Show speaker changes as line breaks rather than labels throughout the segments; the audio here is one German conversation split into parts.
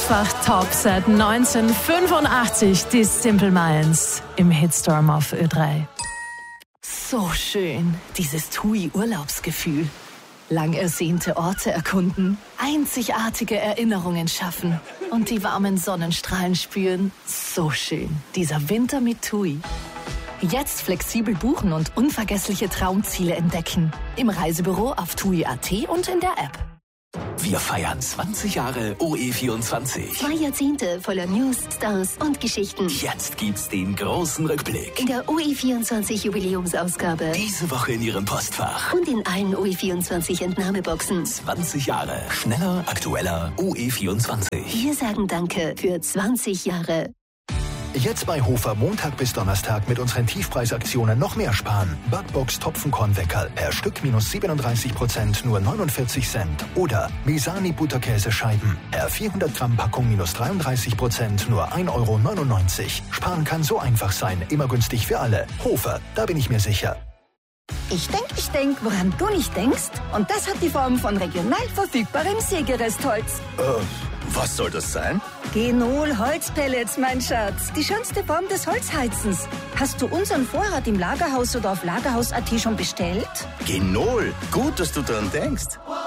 Postfach-Top seit 1985, die Simple Minds im Hitstorm auf Ö3. So schön, dieses TUI-Urlaubsgefühl. Lang ersehnte Orte erkunden, einzigartige Erinnerungen schaffen und die warmen Sonnenstrahlen spüren. So schön, dieser Winter mit TUI. Jetzt flexibel buchen und unvergessliche Traumziele entdecken. Im Reisebüro auf TUI.at und in der App.
Wir feiern 20 Jahre OE24.
2 Jahrzehnte voller News, Stars und Geschichten.
Jetzt gibt's den großen Rückblick.
In der OE24 Jubiläumsausgabe.
Diese Woche in Ihrem Postfach.
Und in allen OE24 Entnahmeboxen.
20 Jahre. Schneller, aktueller, OE24.
Wir sagen Danke für 20 Jahre.
Jetzt bei Hofer Montag bis Donnerstag mit unseren Tiefpreisaktionen noch mehr sparen. Backbox Topfenkornweckerl per Stück minus 37%, nur 49 Cent. Oder Mesani Butterkäsescheiben per 400 Gramm Packung minus 33%, nur 1,99 Euro. Sparen kann so einfach sein, immer günstig für alle. Hofer, da bin ich mir sicher.
Ich denk, woran du nicht denkst. Und das hat die Form von regional verfügbarem Sägerestholz.
Was soll das sein?
Genol Holzpellets, mein Schatz. Die schönste Form des Holzheizens. Hast du unseren Vorrat im Lagerhaus oder auf Lagerhaus.at schon bestellt?
Genol, gut, dass du daran denkst.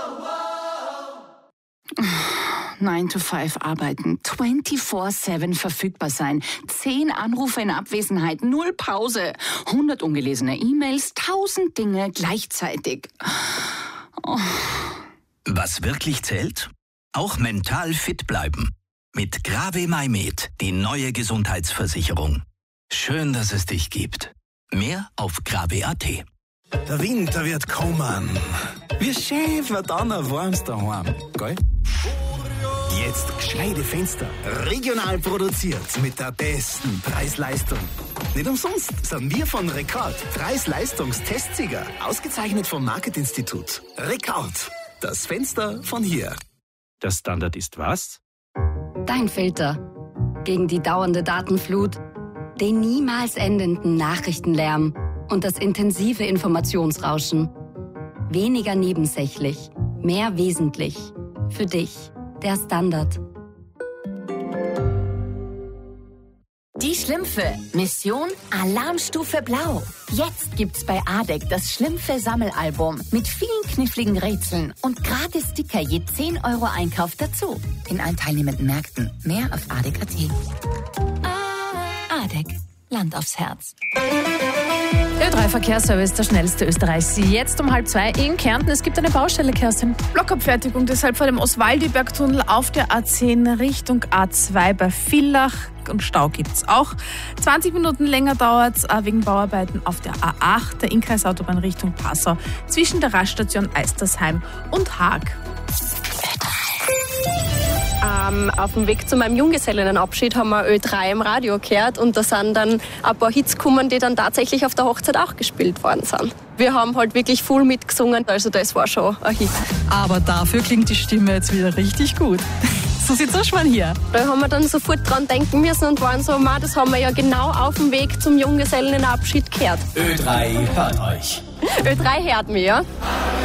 9 to 5 arbeiten, 24/7 verfügbar sein, 10 Anrufe in Abwesenheit, 0 Pause, 100 ungelesene E-Mails, 1000 Dinge gleichzeitig. Oh.
Was wirklich zählt? Auch mental fit bleiben. Mit Grave Maimed, die neue Gesundheitsversicherung. Schön, dass es dich gibt. Mehr auf grave.at.
Der Winter wird kommen. Wie schön wird dann ein warmes daheim, gell? Jetzt gescheite Fenster. Regional produziert mit der besten Preis-Leistung. Nicht umsonst sind wir von Rekord Preis-Leistungs-Testsieger. Ausgezeichnet vom Marketinstitut. Rekord. Das Fenster von hier.
Der Standard ist was?
Dein Filter. Gegen die dauernde Datenflut, den niemals endenden Nachrichtenlärm und das intensive Informationsrauschen. Weniger nebensächlich, mehr wesentlich. Für dich, der Standard.
Die Schlümpfe. Mission Alarmstufe Blau. Jetzt gibt's bei ADEC das Schlümpfe-Sammelalbum mit vielen kniffligen Rätseln und gratis Sticker je 10 Euro Einkauf dazu. In allen teilnehmenden Märkten. Mehr auf ADEC.at. ADEC. Land aufs Herz.
Ö3-Verkehrsservice, der schnellste Österreichs. Jetzt um 1:30 in Kärnten. Es gibt eine Baustelle, Kerstin.
Blockabfertigung deshalb vor dem Oswaldi-Bergtunnel auf der A10 Richtung A2 bei Villach. Und Stau gibt's auch. 20 Minuten länger dauert's wegen Bauarbeiten auf der A8, der Innkreisautobahn Richtung Passau, zwischen der Raststation Eistersheim und Haag.
Auf dem Weg zu meinem Junggesellinnenabschied haben wir Ö3 im Radio gehört und da sind dann ein paar Hits gekommen, die dann tatsächlich auf der Hochzeit auch gespielt worden sind. Wir haben halt wirklich voll mitgesungen, also das war schon ein Hit.
Aber dafür klingt die Stimme jetzt wieder richtig gut. Susi Zuschmann hier.
Da haben wir dann sofort dran denken müssen und waren so, das haben wir ja genau auf dem Weg zum Junggesellinnenabschied gehört.
Ö3 hört euch.
Ö3 hört mich, ja.